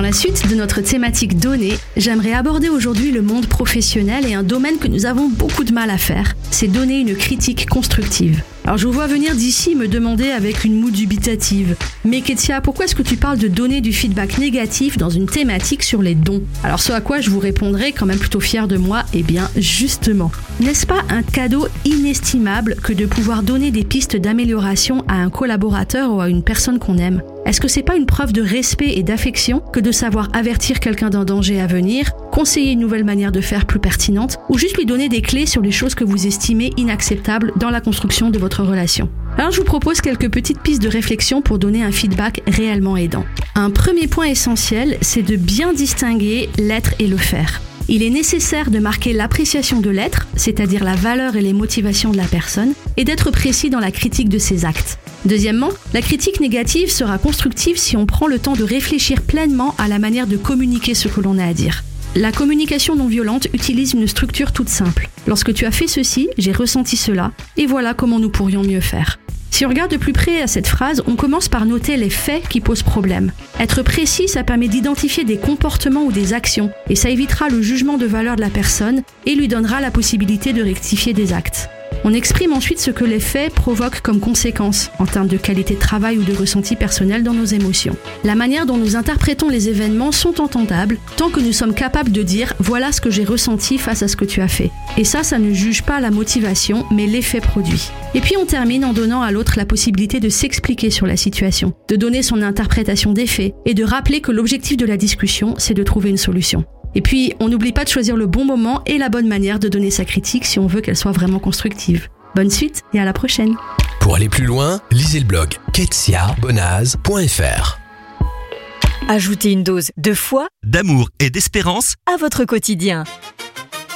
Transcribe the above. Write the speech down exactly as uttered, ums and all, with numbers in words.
Dans la suite de notre thématique données, j'aimerais aborder aujourd'hui le monde professionnel et un domaine que nous avons beaucoup de mal à faire, c'est donner une critique constructive. Alors je vous vois venir d'ici me demander avec une moue dubitative « Mais Ketia, pourquoi est-ce que tu parles de donner du feedback négatif dans une thématique sur les dons ?» Alors ce à quoi je vous répondrai, quand même plutôt fier de moi, eh bien justement. N'est-ce pas un cadeau inestimable que de pouvoir donner des pistes d'amélioration à un collaborateur ou à une personne qu'on aime ? Est-ce que c'est pas une preuve de respect et d'affection que de savoir avertir quelqu'un d'un danger à venir, conseiller une nouvelle manière de faire plus pertinente, ou juste lui donner des clés sur les choses que vous estimez inacceptables dans la construction de votre relation ? Alors je vous propose quelques petites pistes de réflexion pour donner un feedback réellement aidant. Un premier point essentiel, c'est de bien distinguer l'être et le faire. Il est nécessaire de marquer l'appréciation de l'être, c'est-à-dire la valeur et les motivations de la personne, et d'être précis dans la critique de ses actes. Deuxièmement, la critique négative sera constructive si on prend le temps de réfléchir pleinement à la manière de communiquer ce que l'on a à dire. La communication non violente utilise une structure toute simple. Lorsque tu as fait ceci, j'ai ressenti cela, et voilà comment nous pourrions mieux faire. Si on regarde de plus près à cette phrase, on commence par noter les faits qui posent problème. Être précis, ça permet d'identifier des comportements ou des actions, et ça évitera le jugement de valeur de la personne et lui donnera la possibilité de rectifier des actes. On exprime ensuite ce que les faits provoquent comme conséquence en termes de qualité de travail ou de ressenti personnel dans nos émotions. La manière dont nous interprétons les événements sont entendables tant que nous sommes capables de dire « voilà ce que j'ai ressenti face à ce que tu as fait ». Et ça, ça ne juge pas la motivation, mais l'effet produit. Et puis on termine en donnant à l'autre la possibilité de s'expliquer sur la situation, de donner son interprétation des faits et de rappeler que l'objectif de la discussion, c'est de trouver une solution. Et puis, on n'oublie pas de choisir le bon moment et la bonne manière de donner sa critique si on veut qu'elle soit vraiment constructive. Bonne suite et à la prochaine. Pour aller plus loin, lisez le blog ketia bonaz point f r. Ajoutez une dose de foi, d'amour et d'espérance à votre quotidien.